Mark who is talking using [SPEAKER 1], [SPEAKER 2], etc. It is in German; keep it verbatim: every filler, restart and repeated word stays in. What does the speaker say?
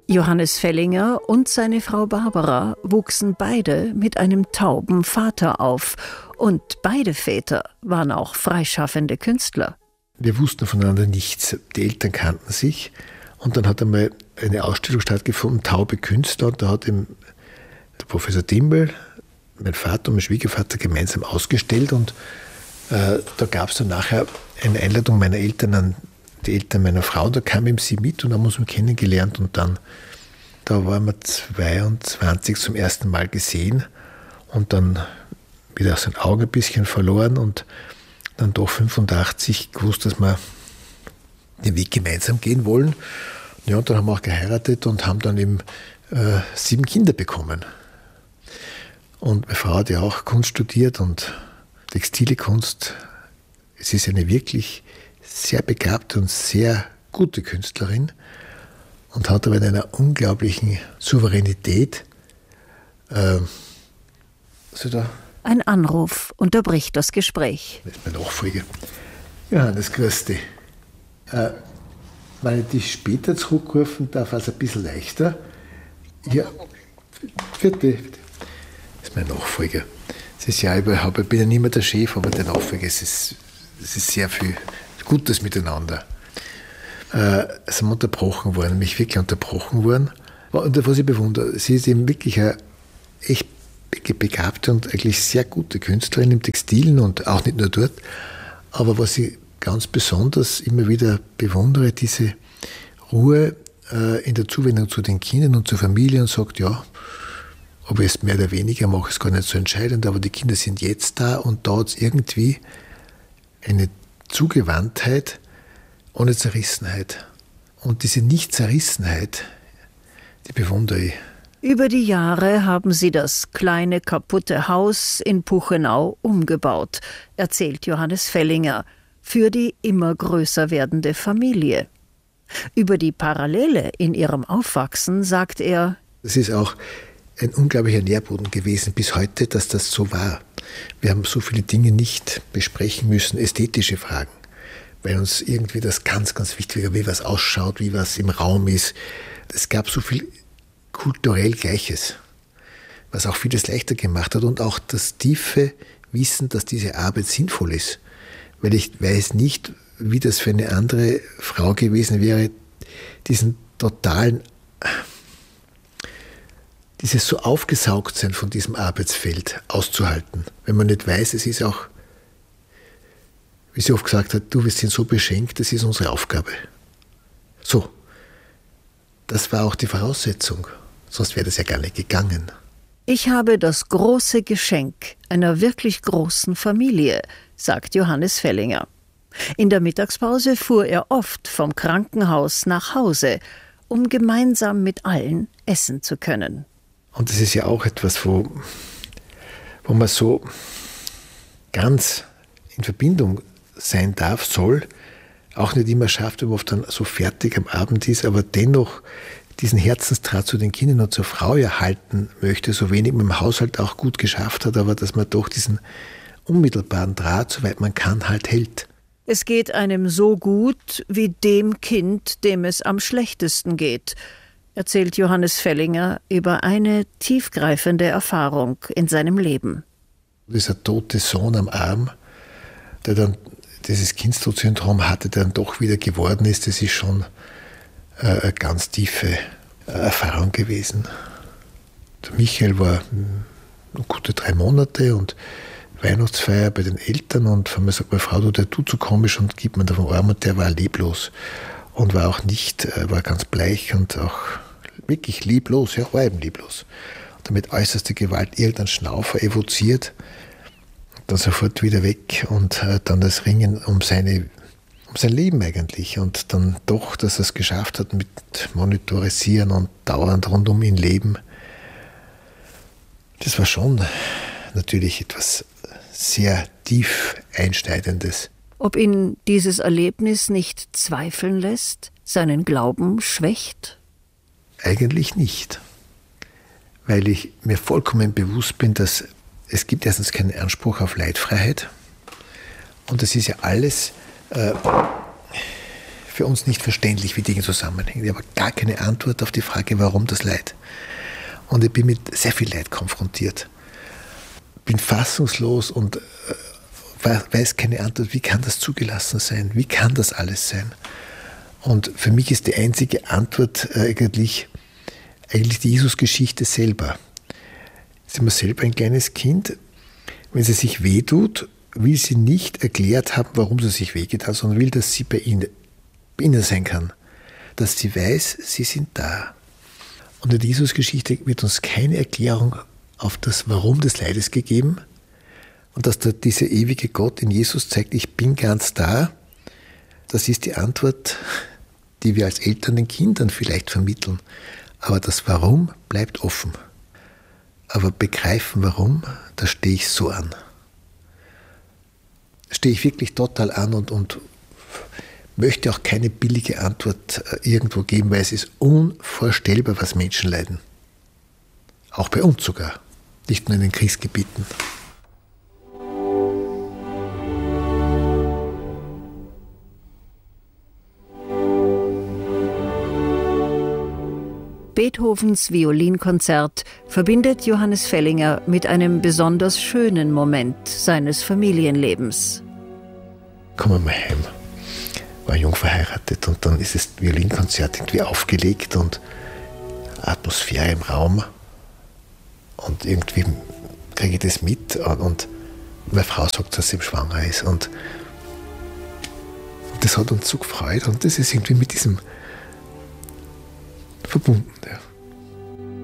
[SPEAKER 1] Johannes Fellinger und seine Frau Barbara wuchsen beide mit einem tauben Vater auf. Und beide Väter waren auch freischaffende Künstler.
[SPEAKER 2] Wir wussten voneinander nichts. Die Eltern kannten sich. Und dann hat einmal eine Ausstellung stattgefunden, Taube Künstler. Und da hat eben der Professor Dimbel, mein Vater und mein Schwiegervater gemeinsam ausgestellt. Und äh, da gab es dann nachher eine Einladung meiner Eltern an die Eltern meiner Frau. Da kam eben sie mit und haben uns kennengelernt. Und dann, da waren wir zweiundzwanzig zum ersten Mal gesehen. Und dann wieder aus den Augen ein bisschen verloren. Und dann doch fünfundachtzig gewusst, dass wir den Weg gemeinsam gehen wollen. Ja, und dann haben wir auch geheiratet und haben dann eben äh, sieben Kinder bekommen. Und meine Frau hat ja auch Kunst studiert und textile Kunst. Es ist eine wirklich sehr begabte und sehr gute Künstlerin und hat aber in einer unglaublichen Souveränität äh, also da
[SPEAKER 1] Ein Anruf unterbricht das Gespräch.
[SPEAKER 2] Das ist mein Nachfolger. Johannes, grüß dich. Äh, wenn ich dich später zurückrufen darf, also ein bisschen leichter. Ja, bitte. Das ist mein Nachfolger. Es ist ja überhaupt, ich bin ja nicht mehr der Chef, aber der Nachfolger, es ist, es ist sehr viel Gutes miteinander. Äh, es sind unterbrochen worden, mich wirklich unterbrochen worden. Und was ich bewundere, sie ist eben wirklich eine echt begabte und eigentlich sehr gute Künstlerin im Textilen und auch nicht nur dort. Aber was ich ganz besonders immer wieder bewundere, diese Ruhe äh, in der Zuwendung zu den Kindern und zur Familie und sagt, ja, ob ich es mehr oder weniger mache, ist gar nicht so entscheidend, aber die Kinder sind jetzt da und da hat es irgendwie eine Zugewandtheit ohne Zerrissenheit. Und diese Nicht-Zerrissenheit, die bewundere ich.
[SPEAKER 1] Über die Jahre haben sie das kleine kaputte Haus in Puchenau umgebaut, erzählt Johannes Fellinger, für die immer größer werdende Familie. Über die Parallele in ihrem Aufwachsen sagt er:
[SPEAKER 2] Es ist auch ein unglaublicher Nährboden gewesen bis heute, dass das so war. Wir haben so viele Dinge nicht besprechen müssen, ästhetische Fragen, weil uns irgendwie das ganz, ganz wichtig war, wie was ausschaut, wie was im Raum ist. Es gab so viel kulturell Gleiches, was auch vieles leichter gemacht hat und auch das tiefe Wissen, dass diese Arbeit sinnvoll ist. Weil ich weiß nicht, wie das für eine andere Frau gewesen wäre, diesen totalen, dieses so aufgesaugt sein von diesem Arbeitsfeld auszuhalten. Wenn man nicht weiß, es ist auch, wie sie oft gesagt hat, du, wir sind so beschenkt, das ist unsere Aufgabe. So, das war auch die Voraussetzung. Sonst wäre das ja gar nicht gegangen.
[SPEAKER 1] Ich habe das große Geschenk einer wirklich großen Familie, sagt Johannes Fellinger. In der Mittagspause fuhr er oft vom Krankenhaus nach Hause, um gemeinsam mit allen essen zu können.
[SPEAKER 2] Und das ist ja auch etwas, wo, wo man so ganz in Verbindung sein darf, soll, auch nicht immer schafft, wenn man oft dann so fertig am Abend ist, aber dennoch diesen Herzensdraht zu den Kindern und zur Frau erhalten möchte, so wenig man im Haushalt auch gut geschafft hat, aber dass man doch diesen unmittelbaren Draht, soweit man kann, halt hält.
[SPEAKER 1] Es geht einem so gut wie dem Kind, dem es am schlechtesten geht, erzählt Johannes Fellinger über eine tiefgreifende Erfahrung in seinem Leben.
[SPEAKER 2] Dieser tote Sohn am Arm, der dann dieses Kindstod-Syndrom hatte, der dann doch wieder geworden ist, das ist schon eine ganz tiefe Erfahrung gewesen. Der Michael war gute drei Monate und Weihnachtsfeier bei den Eltern und von mir sagt meine Frau, du, der tut so komisch und gibt mir da vom Arm und der war leblos und war auch nicht, war ganz bleich und auch wirklich leblos, ja, war eben leblos. Und damit äußerste Gewalt irgendeinen Schnaufer evoziert, dann sofort wieder weg und dann das Ringen um seine um sein Leben eigentlich und dann doch, dass er es geschafft hat mit Monitorisieren und dauernd rund um ihn leben. Das war schon natürlich etwas sehr tief Einschneidendes.
[SPEAKER 1] Ob ihn dieses Erlebnis nicht zweifeln lässt, seinen Glauben schwächt?
[SPEAKER 2] Eigentlich nicht, weil ich mir vollkommen bewusst bin, dass es gibt erstens keinen Anspruch auf Leitfreiheit und das ist ja alles äh, für uns nicht verständlich, wie Dinge zusammenhängen. Ich habe gar keine Antwort auf die Frage, warum das Leid. Und ich bin mit sehr viel Leid konfrontiert. Bin fassungslos und weiß keine Antwort, wie kann das zugelassen sein? Wie kann das alles sein? Und für mich ist die einzige Antwort eigentlich, eigentlich die Jesus-Geschichte selber. Ist immer selber ein kleines Kind, wenn sie sich wehtut, will sie nicht erklärt haben, warum sie sich wehgetan hat, sondern will, dass sie bei ihnen, bei ihnen sein kann. Dass sie weiß, sie sind da. Und in der Jesus-Geschichte wird uns keine Erklärung auf das Warum des Leides gegeben. Und dass da dieser ewige Gott in Jesus zeigt, ich bin ganz da, das ist die Antwort, die wir als Eltern den Kindern vielleicht vermitteln. Aber das Warum bleibt offen. Aber begreifen, warum, da stehe ich so an. Stehe ich wirklich total an und, und möchte auch keine billige Antwort irgendwo geben, weil es ist unvorstellbar, was Menschen leiden. Auch bei uns sogar, nicht nur in den Kriegsgebieten.
[SPEAKER 1] Beethovens Violinkonzert verbindet Johannes Fellinger mit einem besonders schönen Moment seines Familienlebens.
[SPEAKER 2] Kommen wir mal heim. War jung verheiratet und dann ist das Violinkonzert irgendwie aufgelegt und Atmosphäre im Raum und irgendwie kriege ich das mit und meine Frau sagt, dass sie schwanger ist und das hat uns so gefreut und das ist irgendwie mit diesem verbunden. Ja.